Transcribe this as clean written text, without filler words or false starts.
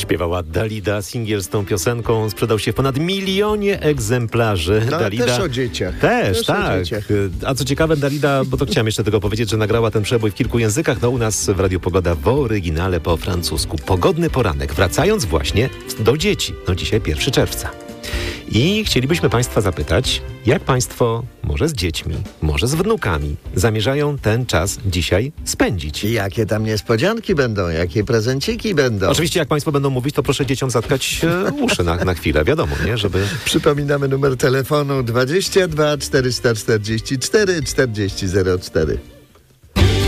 Śpiewała Dalida, singiel z tą piosenką sprzedał się w ponad 1 milionie egzemplarzy. No, Dalida też o dzieciach. Też, o tak. dzieciach. A co ciekawe, Dalida, bo to chciałem jeszcze tego powiedzieć, że nagrała ten przebój w kilku językach. No u nas w Radiu Pogoda w oryginale po francusku. Pogodny poranek, wracając właśnie do dzieci. No dzisiaj 1 czerwca. I chcielibyśmy Państwa zapytać, jak Państwo, może z dziećmi, może z wnukami, zamierzają ten czas dzisiaj spędzić? I jakie tam niespodzianki będą, jakie prezenciki będą. Oczywiście jak Państwo będą mówić, to proszę dzieciom zatkać uszy na chwilę, wiadomo, nie? Żeby... Przypominamy numer telefonu 22 444 40 04.